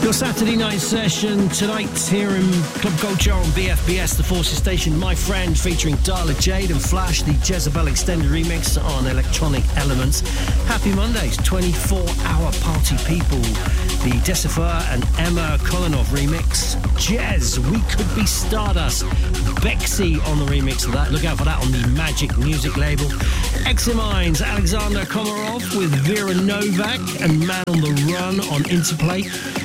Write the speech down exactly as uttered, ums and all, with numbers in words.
Saturday night session tonight here in Club Culture on B F B S, the Forces Station. My Friend featuring Darla Jade and Flash, the Jezebel extended remix on Electronic Elements. Happy Mondays, twenty-four hour party people. The Decipher and Emma Kolinov remix. Jez, We Could Be Stardust. Bexy on the remix of that. Look out for that on the Magic Music label. Eximines, Alexander Komarov with Vera Novak and Man on the Run on Interplay.